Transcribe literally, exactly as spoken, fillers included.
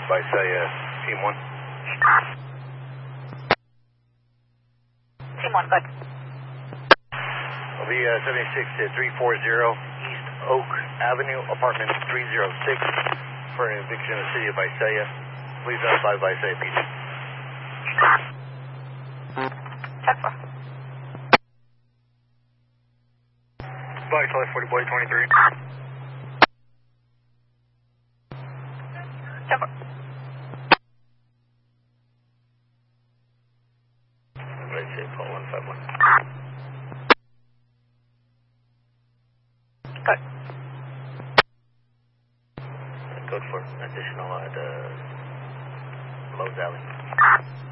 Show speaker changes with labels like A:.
A: Visalia, Team one.
B: Team one, good.
A: I'll be uh, seventy-six to three forty East Oak Avenue, apartment three oh six, for an eviction in the city of Visalia. Please notify Visalia P D.
B: ten four.
A: Visalia forty boy twenty-three.
B: ten four.
A: Visalia call one five one.
B: Good.
A: Code for additional at uh, Lowe's Alley.